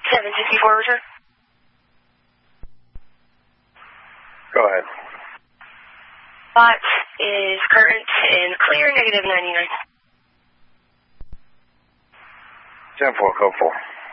764 return. Go ahead. Spot is current and clear, negative 99. 10-4, code 4.